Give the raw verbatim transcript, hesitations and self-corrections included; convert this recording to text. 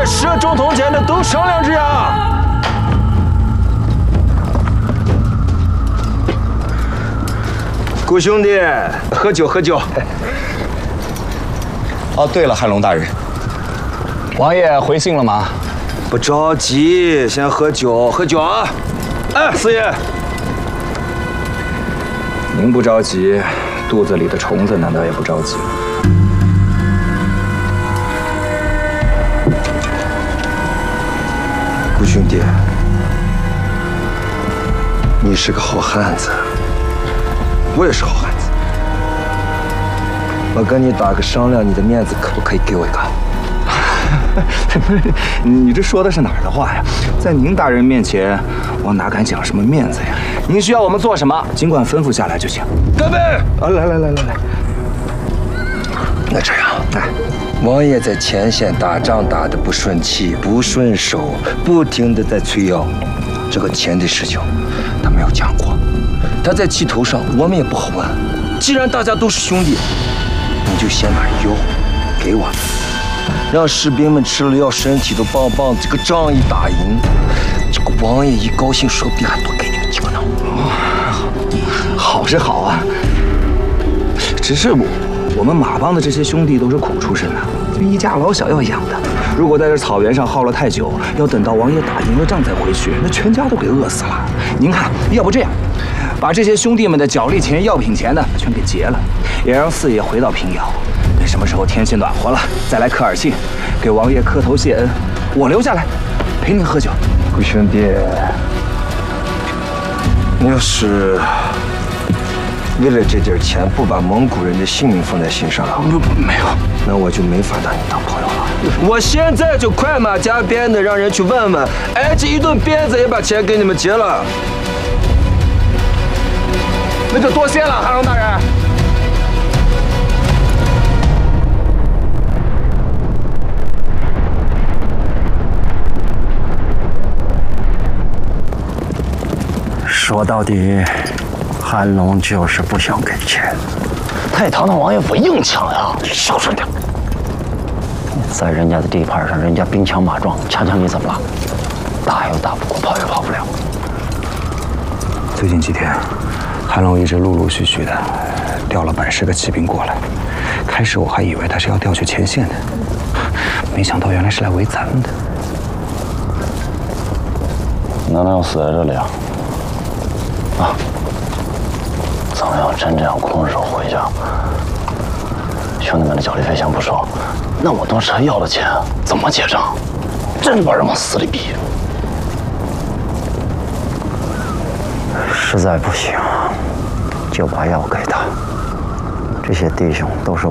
十中通间的都商量着呀。姑兄弟，喝酒喝酒。 哦，对了，汉龙大人， 王爷回信了吗？ 不着急，先喝酒喝酒啊！哎，四爷， 您不着急，肚子里的虫子难道也不着急吗？ 姑兄弟，你是个好汉子，我也是好汉子。我跟你打个商量，你的面子可不可以给我一个？ 不是，你这说的是哪儿的话呀？在您大人面前，我哪敢讲什么面子呀？您需要我们做什么，尽管吩咐下来就行。 干杯！ 啊，来来来来来， 那这样，哎，王爷在前线打仗打得不顺气、不顺手，不停的在催药，这个钱的事情他没有讲过。他在气头上，我们也不好问。既然大家都是兄弟，你就先把药给我。让士兵们吃了药，身体都棒棒。这个仗一打赢，这个王爷一高兴，说不定还多给你们几个呢。 好是好啊，只是我我们马帮的这些兄弟都是苦出身的，就一家老小要养的。如果在这草原上耗了太久，要等到王爷打赢了仗再回去，那全家都给饿死了。您看，要不这样，把这些兄弟们的脚力钱、药品钱呢，全给结了，也让四爷回到平遥。等什么时候天气暖和了，再来科尔沁，给王爷磕头谢恩。我留下来陪您喝酒。 姑兄弟，你要是为了这点钱不把蒙古人的性命放在心上， 不不没有， 那我就没法当你当朋友了。我现在就快马加鞭的让人去问问，挨这一顿鞭子也把钱给你们结了。 那就多谢了，汉龙大人。 说到底，韩龙就是不想给钱。太堂堂王爷不硬抢呀！ 小声点。 在人家的地盘上，人家兵强马壮，强强你怎么了？打又打不过，跑也跑不了。 最近几天，韩龙一直陆陆续续的调了百十个骑兵过来。开始我还以为他是要调去前线的，没想到原来是来围咱们的。 难道要死在这里啊？啊！咱们要真这样空手回家，兄弟们的脚力费先不说，那我当时还要了钱，怎么结账？真把人往死里逼！实在不行，就把药给他。这些弟兄都是